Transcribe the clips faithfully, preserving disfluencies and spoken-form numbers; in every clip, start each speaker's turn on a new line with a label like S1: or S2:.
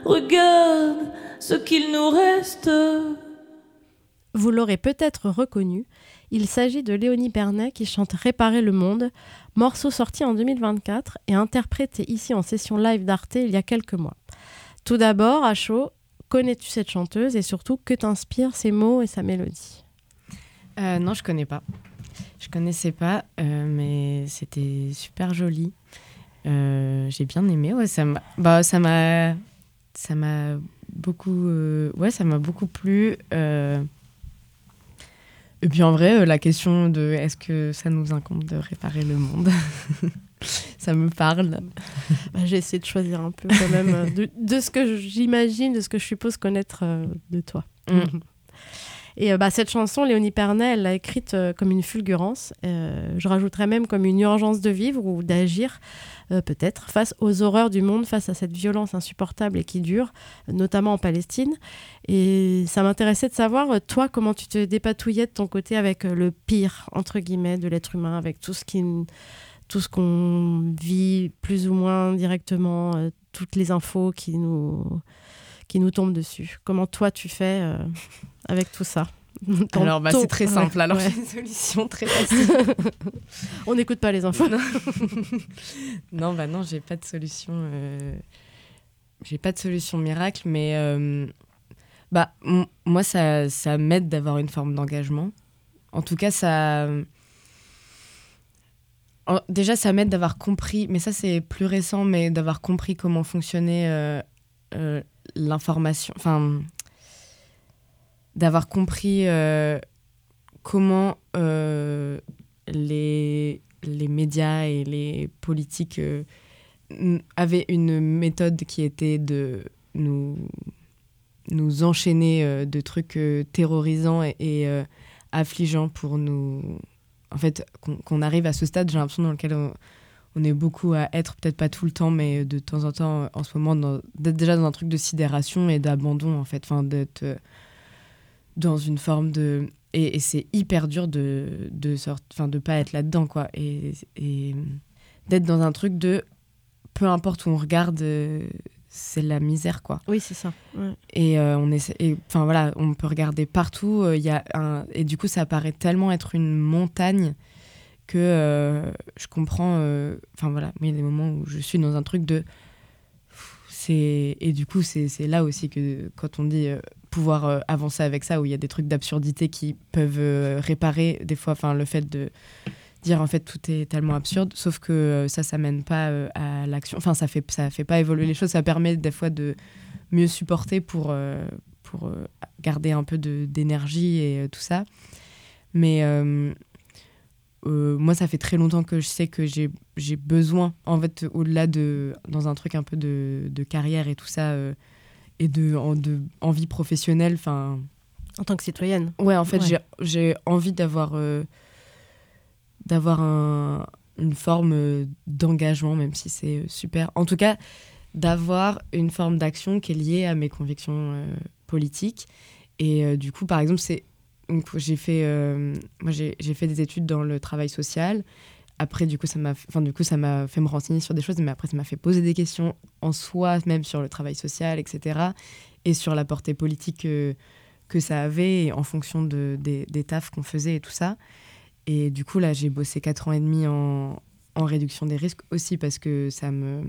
S1: regarde ce qu'il nous reste.
S2: Vous l'aurez peut-être reconnu, il s'agit de Léonie Pernet qui chante Réparer le monde, morceau sorti en deux mille vingt-quatre et interprété ici en session live d'Arte il y a quelques mois. Tout d'abord, à chaud, connais-tu cette chanteuse et surtout, que t'inspirent ses mots et sa mélodie ?
S3: euh, Non, je connais pas. Je connaissais pas, euh, mais c'était super joli. Euh, j'ai bien aimé, ouais, ça m'a, bah, ça m'a, ça m'a beaucoup, euh, ouais, ça m'a beaucoup plu. Euh, et puis en vrai, euh, la question de est-ce que ça nous incombe de réparer le monde, ça me parle.
S2: Bah, j'ai essayé de choisir un peu quand même euh, de, de ce que j'imagine, de ce que je suppose connaître euh, de toi.
S3: Mm.
S2: Et euh, bah, cette chanson, Léonie Pernet, elle l'a écrite euh, comme une fulgurance. Euh, je rajouterais même comme une urgence de vivre ou d'agir, euh, peut-être, face aux horreurs du monde, face à cette violence insupportable et qui dure, notamment en Palestine. Et ça m'intéressait de savoir, euh, toi, comment tu te dépatouillais de ton côté avec euh, le pire, entre guillemets, de l'être humain, avec tout ce qui... tout ce qu'on vit plus ou moins directement, euh, toutes les infos qui nous, qui nous tombent dessus. Comment toi, tu fais euh, avec tout ça ? Dans
S3: Alors, bah,
S2: ton...
S3: c'est très simple.
S2: Ouais,
S3: Alors,
S2: ouais.
S3: j'ai une solution très facile.
S2: On n'écoute pas les infos.
S3: Non, non, bah non, j'ai pas de solution. Euh... J'ai pas de solution miracle, mais euh... bah, m- moi, ça, ça m'aide d'avoir une forme d'engagement. En tout cas, ça... En- Déjà, ça m'aide d'avoir compris, mais ça, c'est plus récent, mais d'avoir compris comment fonctionnait euh, euh, l'information. Enfin, d'avoir compris euh, comment euh, les, les médias et les politiques euh, n- avaient une méthode qui était de nous, nous enchaîner euh, de trucs euh, terrorisants et, et euh, affligeants pour nous... En fait, qu'on, qu'on arrive à ce stade, j'ai l'impression, dans lequel on, on est beaucoup à être, peut-être pas tout le temps, mais de temps en temps, en ce moment, dans, d'être déjà dans un truc de sidération et d'abandon, en fait. Enfin, d'être euh, dans une forme de... Et, et c'est hyper dur de de sort... enfin, de pas être là-dedans, quoi. Et, et d'être dans un truc de... Peu importe où on regarde, euh, c'est la misère, quoi.
S2: Oui, c'est ça. Ouais.
S3: Et euh, on essaie, et, enfin voilà, on peut regarder partout. Il euh, y a un, et du coup, ça paraît tellement être une montagne que euh, je comprends. Enfin voilà, mais il y a des moments où je suis dans un truc de. C'est, et du coup, c'est, c'est là aussi que quand on dit euh, pouvoir euh, avancer avec ça, où il y a des trucs d'absurdité qui peuvent euh, réparer des fois. Enfin, le fait de dire en fait tout est tellement absurde, sauf que euh, ça, ça mène pas euh, à l'action. Enfin, ça fait, ça fait pas évoluer les choses. Ça permet des fois de mieux supporter pour, euh, pour euh, garder un peu de, d'énergie et euh, tout ça. Mais euh, euh, moi, ça fait très longtemps que je sais que j'ai, j'ai besoin, en fait, au-delà de... dans un truc un peu de, de carrière et tout ça, euh, et de, en, de envie professionnelle, enfin...
S2: En tant que citoyenne.
S3: Ouais, en fait,
S2: Ouais.
S3: j'ai, j'ai envie d'avoir, euh, d'avoir un, une forme d'engagement, même si c'est super... En tout cas, d'avoir une forme d'action qui est liée à mes convictions euh, politiques. Et euh, du coup, par exemple, c'est... Donc, j'ai fait, euh, moi, j'ai, j'ai fait des études dans le travail social. Après, du coup, ça m'a, enfin, du coup, ça m'a fait me renseigner sur des choses, mais après, ça m'a fait poser des questions en soi, même sur le travail social, et cetera. Et sur la portée politique euh, que ça avait en fonction de, des, des tafs qu'on faisait et tout ça. Et du coup, là, j'ai bossé quatre ans et demi en, en réduction des risques aussi parce que ça me...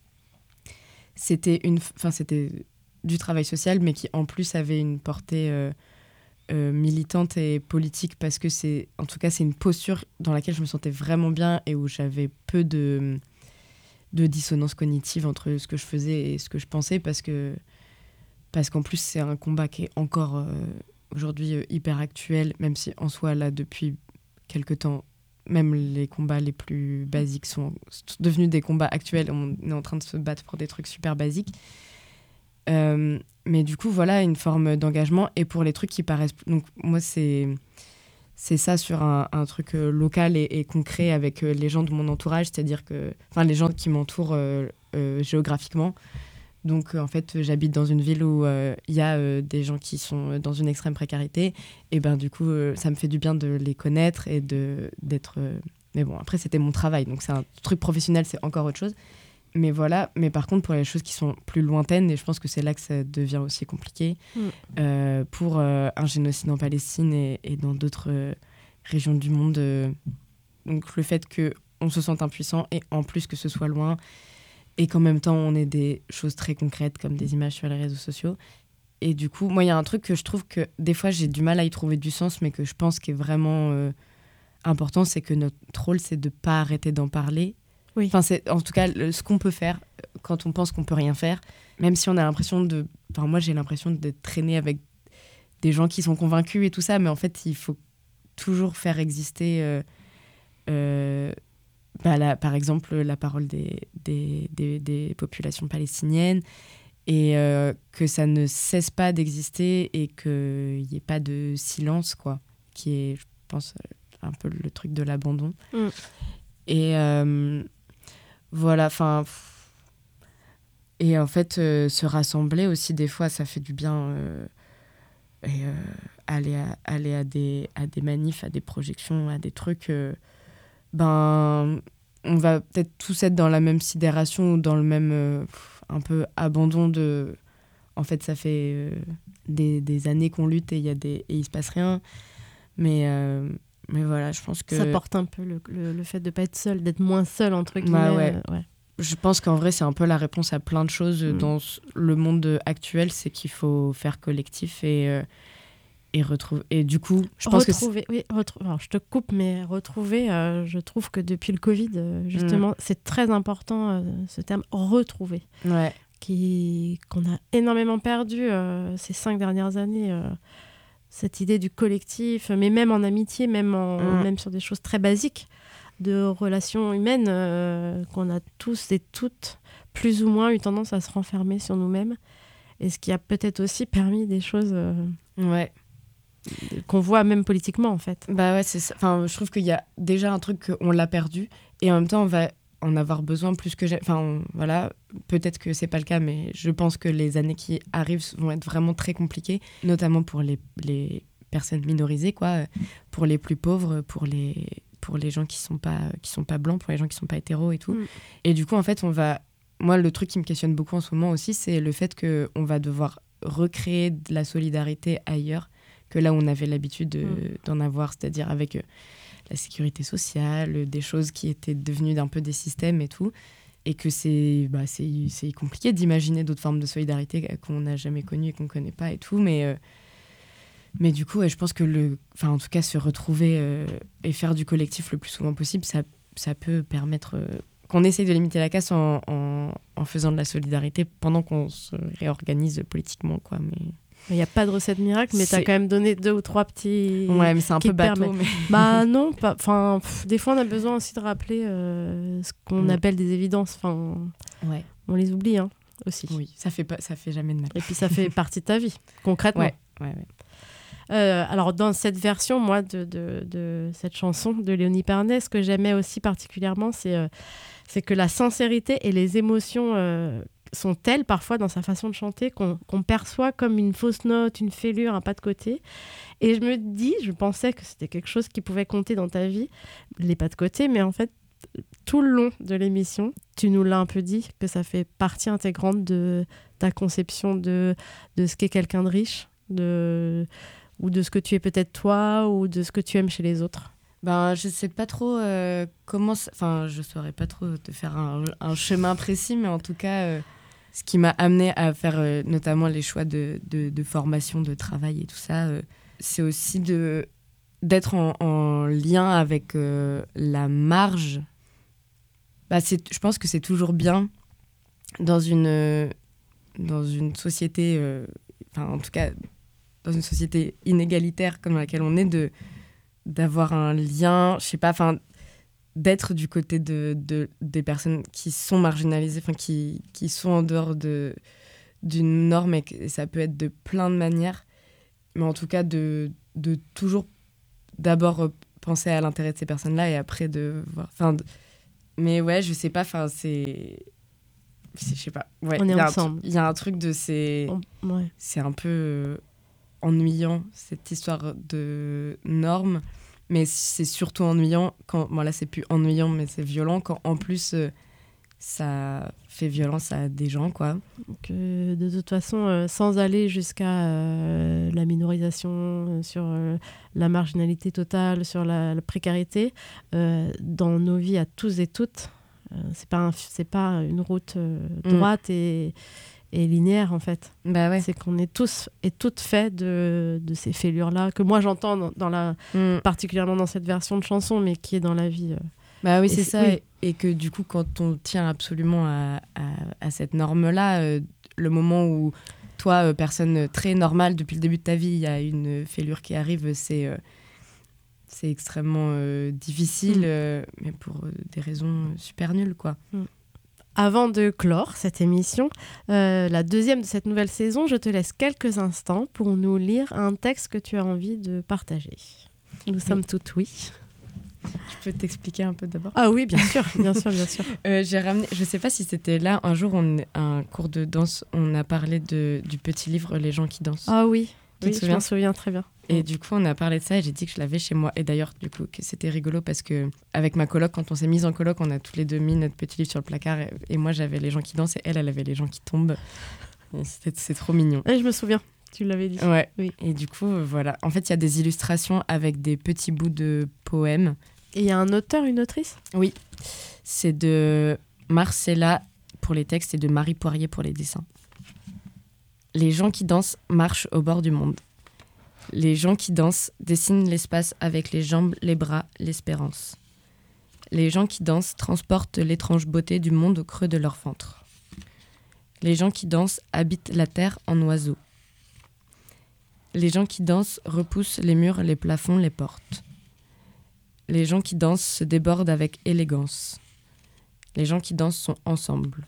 S3: C'était, une, enfin, c'était du travail social, mais qui, en plus, avait une portée... Euh, Euh, militante et politique parce que c'est, en tout cas, c'est une posture dans laquelle je me sentais vraiment bien et où j'avais peu de, de dissonance cognitive entre ce que je faisais et ce que je pensais parce que parce qu'en plus c'est un combat qui est encore euh, aujourd'hui euh, hyper actuel, même si en soi là depuis quelque temps même les combats les plus basiques sont devenus des combats actuels. On est en train de se battre pour des trucs super basiques. Euh, mais du coup, voilà, une forme d'engagement. Et pour les trucs qui paraissent... Donc, moi, c'est, c'est ça sur un, un truc euh, local et, et concret avec euh, les gens de mon entourage, c'est-à-dire que... Enfin, les gens qui m'entourent euh, euh, géographiquement. Donc, euh, en fait, j'habite dans une ville où il euh, y a euh, des gens qui sont dans une extrême précarité. Et ben, du coup, euh, ça me fait du bien de les connaître et de, d'être... Euh... Mais bon, après, c'était mon travail. Donc, c'est un truc professionnel, c'est encore autre chose. mais voilà. Mais par contre, pour les choses qui sont plus lointaines, et je pense que c'est là que ça devient aussi compliqué, mm. euh, pour euh, un génocide en Palestine et, et dans d'autres euh, régions du monde, euh, donc le fait qu'on se sente impuissant et en plus que ce soit loin, et qu'en même temps on ait des choses très concrètes comme des images sur les réseaux sociaux. Et du coup, moi, il y a un truc que je trouve que des fois j'ai du mal à y trouver du sens, mais que je pense qui est vraiment euh, important, c'est que notre rôle, c'est de ne pas arrêter d'en parler.
S2: Oui.
S3: Enfin, c'est en tout cas le, ce qu'on peut faire quand on pense qu'on peut rien faire, même si on a l'impression de... Enfin, moi, j'ai l'impression d'être traînée avec des gens qui sont convaincus et tout ça, mais en fait, il faut toujours faire exister, euh, euh, bah, la, par exemple, la parole des, des, des, des populations palestiniennes, et euh, que ça ne cesse pas d'exister et qu'il n'y ait pas de silence, quoi, qui est, je pense, un peu le truc de l'abandon. Mm. Et... Euh, Voilà, enfin... Et en fait, euh, se rassembler aussi, des fois, ça fait du bien. Euh, et euh, aller, à, aller à, des, à des manifs, à des projections, à des trucs... Euh, ben, on va peut-être tous être dans la même sidération ou dans le même euh, un peu abandon de... En fait, ça fait euh, des, des années qu'on lutte et il y a des et il se passe rien. Mais... Euh, Mais voilà, je pense que...
S2: Ça porte un peu le, le, le fait de ne pas être seul, d'être moins seul, entre guillemets.
S3: Bah ouais.
S2: Euh, ouais.
S3: Je pense qu'en vrai, c'est un peu la réponse à plein de choses mmh. dans le monde actuel, c'est qu'il faut faire collectif et, euh, et retrouver... Et du coup, je pense
S2: retrouver,
S3: que...
S2: Oui, retrouver. Alors, je te coupe, mais retrouver, euh, je trouve que depuis le Covid, euh, justement, mmh. c'est très important, euh, ce terme « retrouver
S3: ouais. ».
S2: Qui, qu'on a énormément perdu euh, ces cinq dernières années. Euh, cette idée du collectif, mais même en amitié, même, en, mmh. même sur des choses très basiques, de relations humaines, euh, qu'on a tous et toutes plus ou moins eu tendance à se renfermer sur nous-mêmes. Et ce qui a peut-être aussi permis des choses euh,
S3: ouais.
S2: qu'on voit même politiquement, en fait.
S3: Bah ouais, c'est ça. Enfin, je trouve qu'il y a déjà un truc qu'on l'a perdu, et en même temps, on va en avoir besoin plus que jamais. Enfin, on, voilà, peut-être que c'est pas le cas, mais je pense que les années qui arrivent vont être vraiment très compliquées, notamment pour les, les personnes minorisées, quoi, pour les plus pauvres, pour les, pour les gens qui sont pas, qui sont pas blancs, pour les gens qui sont pas hétéros et tout. Mm. Et du coup, en fait, on va... Moi, le truc qui me questionne beaucoup en ce moment aussi, c'est le fait qu'on va devoir recréer de la solidarité ailleurs que là où on avait l'habitude de, mm. d'en avoir, c'est-à-dire avec... la sécurité sociale, des choses qui étaient devenues un peu des systèmes et tout, et que c'est, bah, c'est, c'est compliqué d'imaginer d'autres formes de solidarité qu'on n'a jamais connues et qu'on ne connaît pas et tout, mais, euh, mais du coup, ouais, je pense que, le, en tout cas, se retrouver euh, et faire du collectif le plus souvent possible, ça, ça peut permettre euh, qu'on essaye de limiter la casse en, en, en faisant de la solidarité pendant qu'on se réorganise politiquement, quoi, mais...
S2: Il n'y a pas de recette miracle, mais tu as quand même donné deux ou trois petits...
S3: Ouais, mais c'est un peu bateau. Mais...
S2: Bah non, pas... enfin, pff, des fois on a besoin aussi de rappeler euh, ce qu'on mmh. appelle des évidences. Enfin,
S3: ouais.
S2: On les oublie hein, aussi.
S3: Oui, ça fait, pas, ça fait jamais de mal.
S2: Et puis ça fait partie de ta vie, concrètement.
S3: Ouais, ouais, ouais.
S2: Euh, alors dans cette version, moi, de, de, de cette chanson de Léonie Pernet, ce que j'aimais aussi particulièrement, c'est, euh, c'est que la sincérité et les émotions... Euh, sont telles parfois dans sa façon de chanter qu'on, qu'on perçoit comme une fausse note, une fêlure, un pas de côté. Et je me dis, je pensais que c'était quelque chose qui pouvait compter dans ta vie, les pas de côté, mais en fait, tout le long de l'émission, tu nous l'as un peu dit, que ça fait partie intégrante de ta conception de, de ce qu'est quelqu'un de riche, de, ou de ce que tu es peut-être toi, ou de ce que tu aimes chez les autres.
S3: Ben, je sais pas trop euh, comment... Enfin, je saurais pas trop te faire un, un chemin précis, mais en tout cas... Euh... Ce qui m'a amené à faire euh, notamment les choix de, de, de formation, de travail et tout ça, euh, c'est aussi de, d'être en, en lien avec euh, la marge. Bah, c'est, je pense que c'est toujours bien dans une, euh, dans une société, euh, enfin en tout cas dans une société inégalitaire comme laquelle on est, de, d'avoir un lien, je sais pas, enfin... d'être du côté de, de, des personnes qui sont marginalisées, enfin qui, qui sont en dehors de, d'une norme, et, que, et ça peut être de plein de manières, mais en tout cas de, de toujours d'abord penser à l'intérêt de ces personnes-là et après de voir... Enfin, de, mais ouais, je sais pas, enfin c'est... c'est je sais pas. Ouais,
S2: on est
S3: y
S2: ensemble.
S3: Il y a un truc de ces...
S2: On, ouais.
S3: C'est un peu euh, ennuyant, cette histoire de normes. Mais c'est surtout ennuyant quand... Bon, là, c'est plus ennuyant, mais c'est violent quand, en plus, euh, ça fait violence à des gens, quoi.
S2: Donc, euh, de toute façon, euh, sans aller jusqu'à euh, la minorisation, euh, sur euh, la marginalité totale, sur la, la précarité, euh, dans nos vies à tous et toutes, euh, c'est pas un, c'est pas une route euh, droite mmh. et, et linéaire, en fait.
S3: Bah ouais.
S2: C'est qu'on est tous et toutes faits de, de ces fêlures-là, que moi j'entends dans, dans la, mmh. particulièrement dans cette version de chanson, mais qui est dans la vie... Euh,
S3: Bah oui, c'est, c'est ça. Oui. Et, et que du coup, quand on tient absolument à, à, à cette norme-là, euh, le moment où toi, euh, personne très normale, depuis le début de ta vie, il y a une fêlure qui arrive, c'est, euh, c'est extrêmement euh, difficile, mm. euh, mais pour euh, des raisons super nulles, quoi.
S2: Mm. Avant de clore cette émission, euh, la deuxième de cette nouvelle saison, je te laisse quelques instants pour nous lire un texte que tu as envie de partager. Nous oui. sommes toutes oui.
S3: Je peux t'expliquer un peu d'abord ?
S2: Ah oui, bien sûr, bien sûr, bien sûr.
S3: euh, j'ai ramené, je ne sais pas si c'était là, un jour, on, un cours de danse, on a parlé de, du petit livre « Les gens qui dansent ».
S2: Ah oui, oui je m'en souviens très bien.
S3: Et mmh. du coup, on a parlé de ça et j'ai dit que je l'avais chez moi. Et d'ailleurs, du coup, que c'était rigolo parce qu'avec ma coloc, quand on s'est mis en coloc, on a tous les deux mis notre petit livre sur le placard. Et, et moi, j'avais les gens qui dansent et elle, elle avait les gens qui tombent. Et c'était, c'est trop mignon.
S2: Et je me souviens. Tu l'avais dit.
S3: Ouais.
S2: Oui.
S3: Et du coup, euh, voilà. En fait, il y a des illustrations avec des petits bouts de poèmes.
S2: Et il y a un auteur, une autrice ?
S3: Oui. C'est de Marcella pour les textes et de Marie Poirier pour les dessins. Les gens qui dansent marchent au bord du monde. Les gens qui dansent dessinent l'espace avec les jambes, les bras, l'espérance. Les gens qui dansent transportent l'étrange beauté du monde au creux de leur ventre. Les gens qui dansent habitent la terre en oiseaux. Les gens qui dansent repoussent les murs, les plafonds, les portes. Les gens qui dansent se débordent avec élégance. Les gens qui dansent sont ensemble.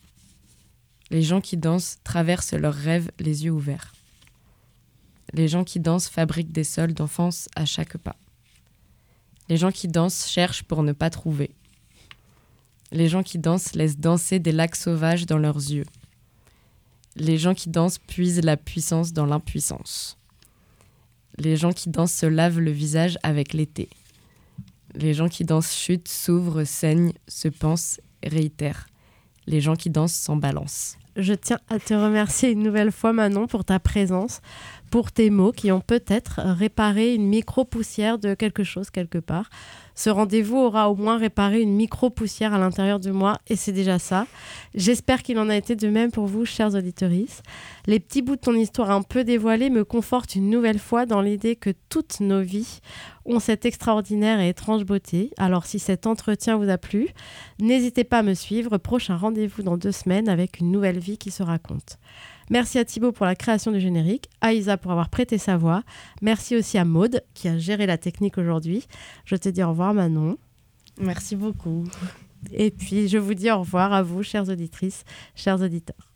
S3: Les gens qui dansent traversent leurs rêves les yeux ouverts. Les gens qui dansent fabriquent des sols d'enfance à chaque pas. Les gens qui dansent cherchent pour ne pas trouver. Les gens qui dansent laissent danser des lacs sauvages dans leurs yeux. Les gens qui dansent puisent la puissance dans l'impuissance. Les gens qui dansent se lavent le visage avec l'été. Les gens qui dansent chutent, s'ouvrent, saignent, se pensent, réitèrent. Les gens qui dansent s'en balancent.
S2: Je tiens à te remercier une nouvelle fois, Manon, pour ta présence, pour tes mots qui ont peut-être réparé une micro-poussière de quelque chose quelque part. Ce rendez-vous aura au moins réparé une micro-poussière à l'intérieur de moi et c'est déjà ça. J'espère qu'il en a été de même pour vous, chers auditeurs. Les petits bouts de ton histoire un peu dévoilés me confortent une nouvelle fois dans l'idée que toutes nos vies ont cette extraordinaire et étrange beauté. Alors si cet entretien vous a plu, n'hésitez pas à me suivre. Prochain rendez-vous dans deux semaines avec une nouvelle vie qui se raconte. Merci à Thibaut pour la création du générique, à Isa pour avoir prêté sa voix. Merci aussi à Maude qui a géré la technique aujourd'hui. Je te dis au revoir Manon.
S3: Merci beaucoup.
S2: Et puis je vous dis au revoir à vous, chères auditrices, chers auditeurs.